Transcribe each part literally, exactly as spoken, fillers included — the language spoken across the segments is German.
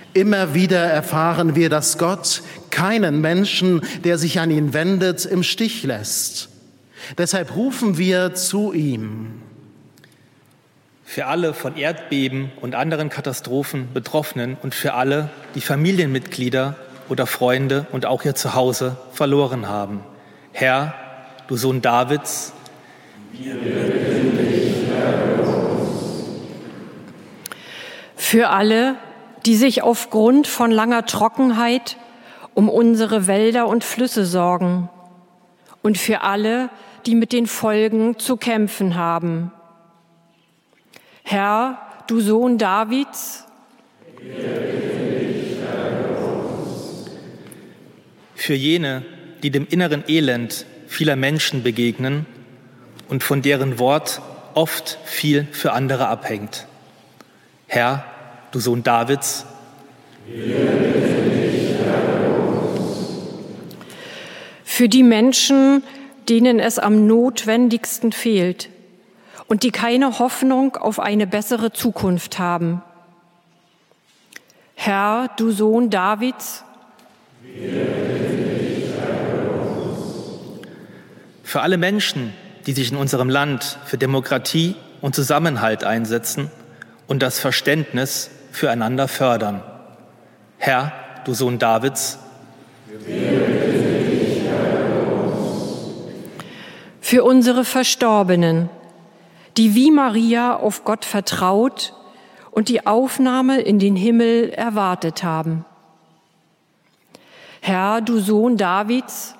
Immer wieder erfahren wir, dass Gott keinen Menschen, der sich an ihn wendet, im Stich lässt. Deshalb rufen wir zu ihm. Für alle von Erdbeben und anderen Katastrophen Betroffenen und für alle, die Familienmitglieder oder Freunde und auch ihr Zuhause verloren haben. Herr, du Sohn Davids, wir bitten dich, Herr. Für alle, die sich aufgrund von langer Trockenheit um unsere Wälder und Flüsse sorgen. Und für alle, die mit den Folgen zu kämpfen haben. Herr, du Sohn Davids, für jene, die dem inneren Elend vieler Menschen begegnen und von deren Wort oft viel für andere abhängt. Herr, du Sohn Davids, für die Menschen, denen es am notwendigsten fehlt und die keine Hoffnung auf eine bessere Zukunft haben. Herr, du Sohn Davids, für alle Menschen, die sich in unserem Land für Demokratie und Zusammenhalt einsetzen und das Verständnis füreinander fördern. Herr, du Sohn Davids, für unsere Verstorbenen, die wie Maria auf Gott vertraut und die Aufnahme in den Himmel erwartet haben. Herr, du Sohn Davids,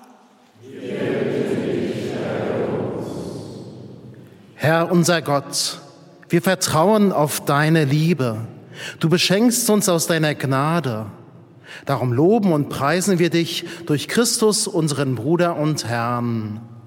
Herr unser Gott, wir vertrauen auf deine Liebe. Du beschenkst uns aus deiner Gnade. Darum loben und preisen wir dich durch Christus, unseren Bruder und Herrn.